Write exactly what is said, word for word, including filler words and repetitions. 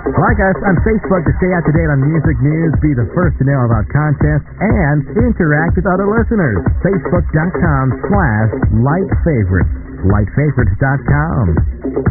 Like us on Facebook to stay up to date on music news, be the first to know about contests, and interact with other listeners. Facebook.com slash Light Favorites. light favorites dot com.